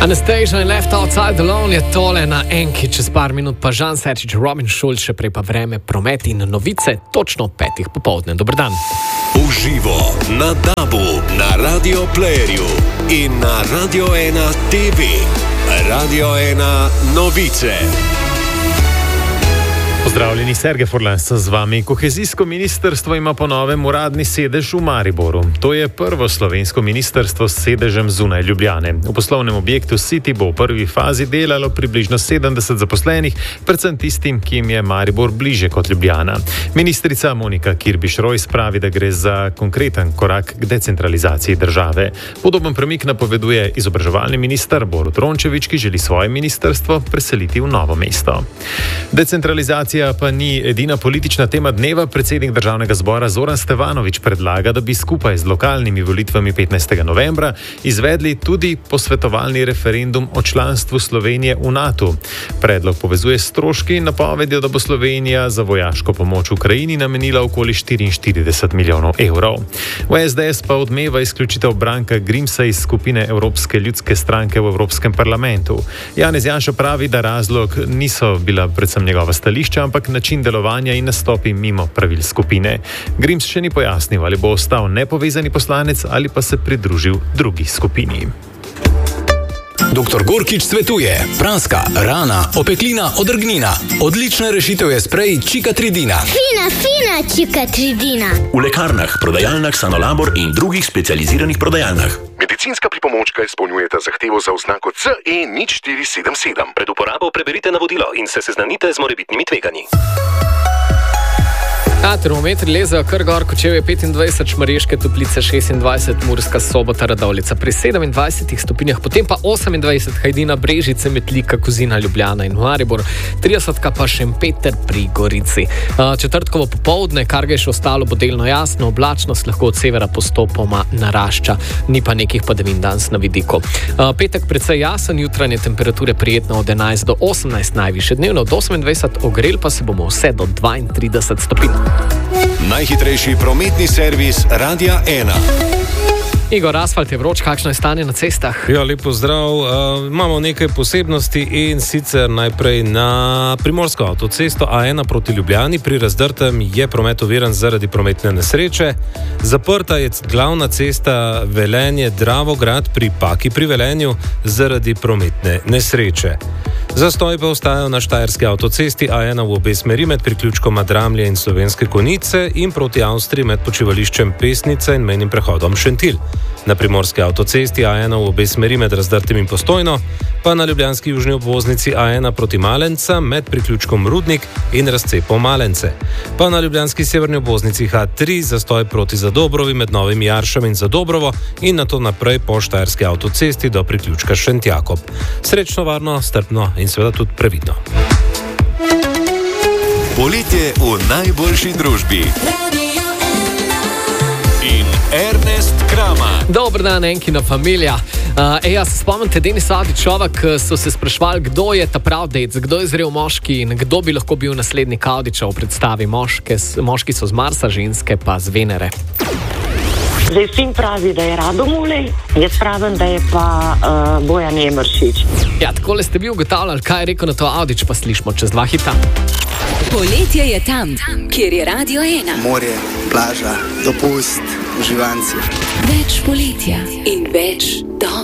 Anastasia in Left Outside Alone je tole na enki, čez par minut pa Žan Serčič, Robin Schulz, še prej pa vreme, promet in novice, točno 5:00 popoldne. Dober dan. Uživo na DAB-u, na Radio Playerju in na Radio 1 TV. Radio 1 novice. Pozdravljeni, Sergej Forlans z vami. Kohezijsko ministrstvo ima po novem uradni sedež v Mariboru. To je prvo slovensko ministrstvo s sedežem zunaj Ljubljane. V poslovnem objektu City bo v prvi fazi delalo približno 70 zaposlenih, predvsem tistim, ki jim je Maribor bliže kot Ljubljana. Ministrica Monika Kirbiš-Rojs pravi, da gre za konkreten korak k decentralizaciji države. Podoben premik napoveduje izobraževalni minister Borut Rončević, ki želi svoje ministrstvo preseliti v Novo mesto. Decentralizacija pa ni edina politična tema dneva. Predsednik Državnega zbora Zoran Stevanović predlaga, da bi skupaj z lokalnimi volitvami 15. novembra izvedli tudi posvetovalni referendum o članstvu Slovenije v NATO. Predlog povezuje s stroški in napovedjo, da bo Slovenija za vojaško pomoč Ukrajini namenila okoli 44 milijonov evrov. V SDS pa odmeva izključitev Branka Grimsa iz skupine Evropske ljudske stranke v Evropskem parlamentu. Janez Janša pravi, da razlog niso bila predvsem njegova stališča, ampak način delovanja in nastopi mimo pravil skupine. Grims še ni pojasnil, ali bo ostal nepovezani poslanec ali pa se pridružil drugi skupini. Dr. Gorkič svetuje: praska, rana, opeklina, odrgnina. Odlična rešitev je sprej Čikatridina. Fina Čikatridina. V lekarnah, prodajalnah Sanolabor in drugih specializiranih prodajalnah. Medicinska pripomočka izpolnjujeta zahtevo za oznako CE 0477. Pred uporabo preberite navodilo in se seznanite z morebitnimi tveganji. Termometri lezejo kar gor, Kočevje 25, Šmarješke Toplice 26, Murska Sobota, Radovljica pri 27 stopinjah, potem pa 28, Hajdina, Brežice, Metlika, Kozina, Ljubljana in Maribor, 30 pa Šempeter pri Gorici. Četrtkovo popoldne, kar ga je še ostalo, bo delno jasno, oblačnost lahko od severa postopoma narašča, ni pa nekih padavin danes na vidiku. Petek precej jasen, jutranje temperature prijetno od 11 do 18, najvišje dnevno od 28, ogrel pa se bomo vse do 32 stopinj. Najhitrejši prometni servis Radia 1. Igor, asfalt je vroč, kakšno je stanje na cestah? Ja, lepo zdrav. Imamo nekaj posebnosti in sicer najprej na primorsko avtocesto A1 proti Ljubljani. Pri Razdrtem je promet oviran zaradi prometne nesreče. Zaprta je glavna cesta Velenje-Dravograd pri Paki pri Velenju zaradi prometne nesreče. Zastoj pa ostajajo na štajerski avtocesti A1 v obe smeri med priključkoma Dramlje in Slovenske Konjice in proti Avstriji med počivališčem Pesnica in mejnim prehodom Šentilj. Na primorski avtocesti A1 v obe smeri med Razdrtem in Postojno, pa na ljubljanski južni obvoznici A1 proti Malenca med priključkom Rudnik in razcepom Malence. Pa na ljubljanski severni obvoznici H3 zastoj proti Zadobrovi med Novim Jaršem in Zadobrovo in nato naprej po štajerski avtocesti do priključka Šentjakob. Srečno, varno, strpno in seveda tudi previdno. Poletje v najboljši družbi. In Ernest Krama. Dober dan, enkina familija. Ja, se spomnite, Denis Avdićova, so se sprašvali, kdo je ta prav dec, kdo je zrel moški in kdo bi lahko bil naslednik Avdića v predstavi. Moški so z Marsa, ženske pa z Venere. Zdaj sin pravi, da je Rado Mulej, jaz pravim, da je pa Bojan Emeršič. Ja, takole ste bi ugotavljali, kaj je rekel na to Avdić, pa slišimo čez 2 hita. Poletje je tam, kjer je Radio 1. Morje, plaža, dopust, uživanci. Več poletja in več